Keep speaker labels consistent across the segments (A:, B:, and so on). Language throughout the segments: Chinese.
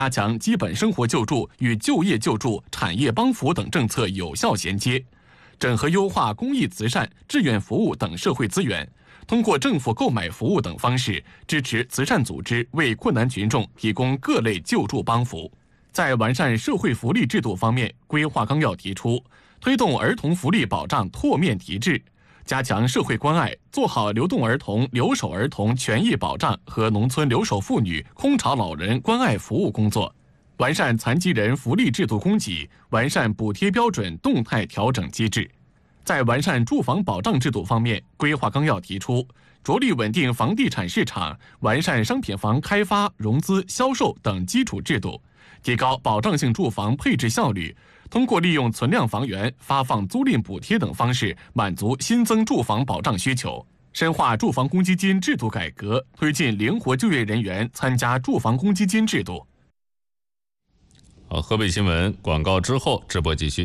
A: 加强基本生活救助与就业救助、产业帮扶等政策有效衔接，整合优化公益慈善、志愿服务等社会资源，通过政府购买服务等方式支持慈善组织为困难群众提供各类救助帮扶。在完善社会福利制度方面，规划纲要提出，推动儿童福利保障拓面提质，加强社会关爱，做好流动儿童、留守儿童权益保障和农村留守妇女、空巢老人关爱服务工作，完善残疾人福利制度供给，完善补贴标准动态调整机制。在完善住房保障制度方面，规划纲要提出，着力稳定房地产市场，完善商品房开发、融资、销售等基础制度，提高保障性住房配置效率，通过利用存量房源、发放租赁补贴等方式满足新增住房保障需求，深化住房公积金制度改革，推进灵活就业人员参加住房公积金制度。
B: 好，河北新闻广告之后直播继续。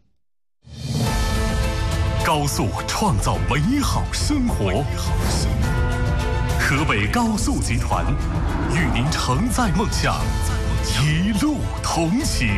C: 高速创造美好生活，河北高速集团与您承载梦想，一路同行。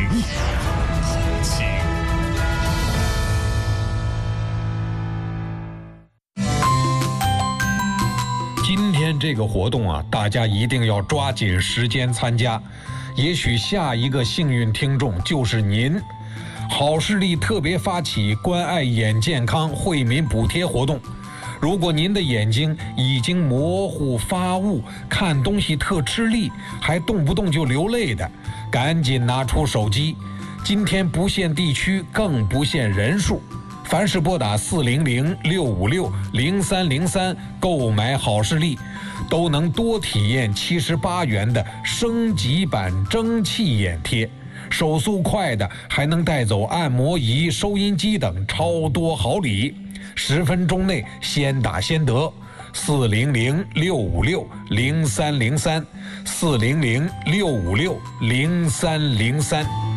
D: 今天这个活动啊，大家一定要抓紧时间参加，也许下一个幸运听众就是您。好视力特别发起关爱眼健康惠民补贴活动，如果您的眼睛已经模糊发雾，看东西特吃力，还动不动就流泪的，赶紧拿出手机。今天不限地区，更不限人数，凡是拨打400-656-0303购买好视力，都能多体验78元的升级版蒸汽眼贴，手速快的还能带走按摩仪、收音机等超多好礼，10分钟内先打先得。400-656-0303 400-656-0303